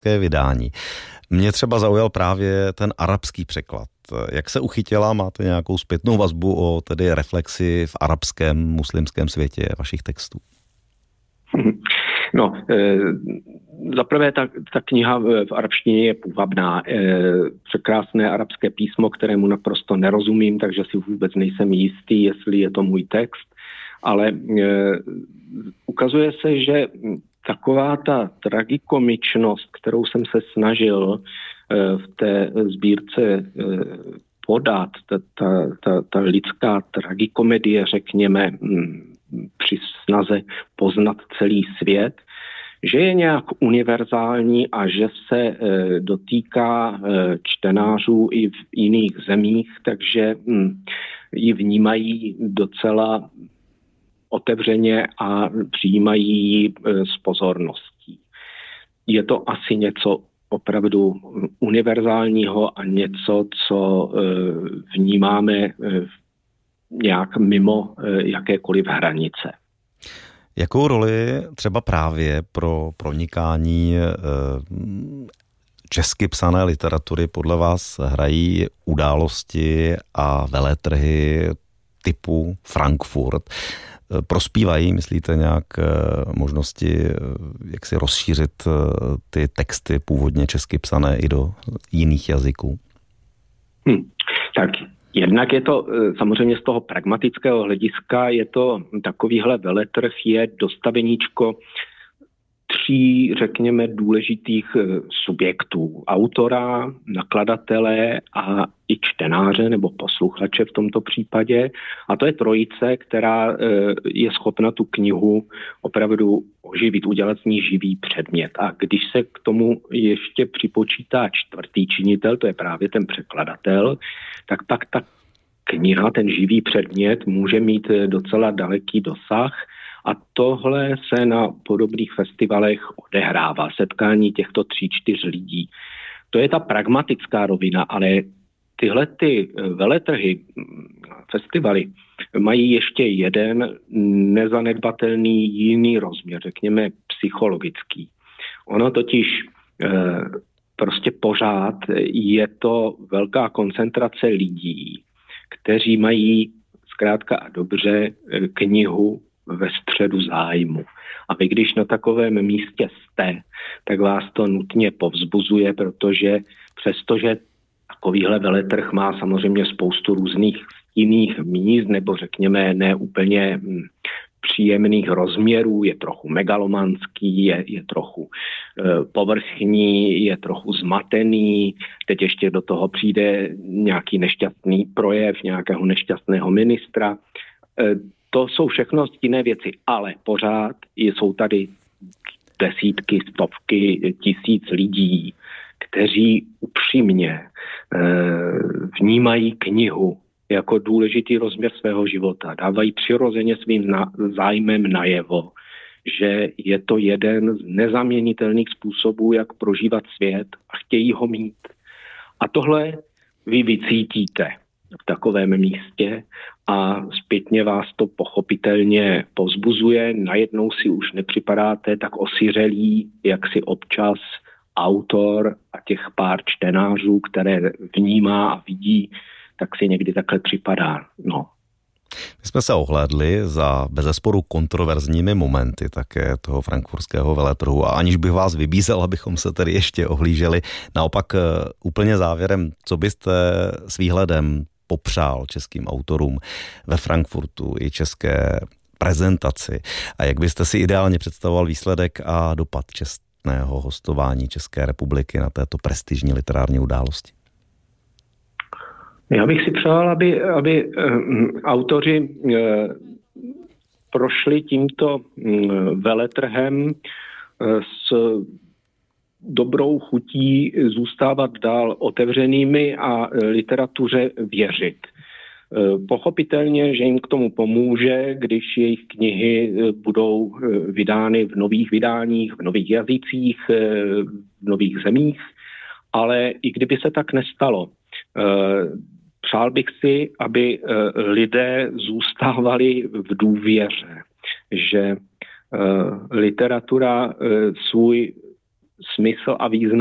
vydání. Mě třeba zaujal právě ten arabský překlad. Jak se uchytila? Máte nějakou zpětnou vazbu o tedy reflexi v arabském, muslimském světě vašich textů? No, zaprvé ta kniha v arabštině je půvabná. Překrásné arabské písmo, kterému naprosto nerozumím, takže si vůbec nejsem jistý, jestli je to můj text, ale ukazuje se, že taková ta tragikomičnost, kterou jsem se snažil v té sbírce podat, ta lidská tragikomedie, řekněme, při snaze poznat celý svět, že je nějak univerzální a že se dotýká čtenářů i v jiných zemích, takže ji vnímají docela otevřeně a přijímají ji s pozorností. Je to asi něco opravdu univerzálního a něco, co vnímáme nějak mimo jakékoliv hranice. Jakou roli třeba právě pro pronikání česky psané literatury podle vás hrají události a veletrhy typu Frankfurt? Prospívají, myslíte, nějak možnosti, jak si rozšířit ty texty původně česky psané i do jiných jazyků? Tak jednak je to samozřejmě z toho pragmatického hlediska, je to takovýhle veletrh, je dostaveníčko 3, řekněme, důležitých subjektů. Autora, nakladatele a i čtenáře nebo posluchače v tomto případě. A to je trojice, která je schopna tu knihu opravdu oživit, udělat z ní živý předmět. A když se k tomu ještě připočítá 4. činitel, to je právě ten překladatel, tak pak ta kniha, ten živý předmět, může mít docela daleký dosah. A tohle se na podobných festivalech odehrává, setkání těchto 3-4 lidí. To je ta pragmatická rovina, ale tyhle ty veletrhy, festivaly, mají ještě jeden nezanedbatelný jiný rozměr, řekněme psychologický. Ono totiž prostě pořád je to velká koncentrace lidí, kteří mají zkrátka a dobře knihu ve středu zájmu. A vy, když na takovém místě jste, tak vás to nutně povzbuzuje, protože přestože takovýhle veletrh má samozřejmě spoustu různých jiných míst, nebo řekněme ne úplně příjemných rozměrů, je trochu megalomanský, je trochu povrchní, je trochu zmatený, teď ještě do toho přijde nějaký nešťastný projev nějakého nešťastného ministra. To jsou všechno jiné věci, ale pořád jsou tady desítky, stovky, tisíc lidí, kteří upřímně vnímají knihu jako důležitý rozměr svého života. Dávají přirozeně svým zájmem najevo, že je to jeden z nezaměnitelných způsobů, jak prožívat svět a chtějí ho mít. A tohle vy vycítíte v takovém místě a zpětně vás to pochopitelně povzbuzuje. Najednou si už nepřipadáte tak osiřelí, jak si občas autor a těch pár čtenářů, které vnímá a vidí, tak si někdy takhle připadá. No. My jsme se ohlédli za bezesporu kontroverzními momenty také toho frankfurtského veletrhu a aniž bych vás vybízel, abychom se tedy ještě ohlíželi. Naopak úplně závěrem, co byste s výhledem popřál českým autorům ve Frankfurtu i české prezentaci a jak byste si ideálně představoval výsledek a dopad čestného hostování České republiky na této prestižní literární události? Já bych si přál, aby autoři prošli tímto veletrhem s dobrou chutí zůstávat dál otevřenými a literatuře věřit. Pochopitelně, že jim k tomu pomůže, když jejich knihy budou vydány v nových vydáních, v nových jazycích, v nových zemích, ale i kdyby se tak nestalo, přál bych si, aby lidé zůstávali v důvěře, že literatura svůj smysl a význam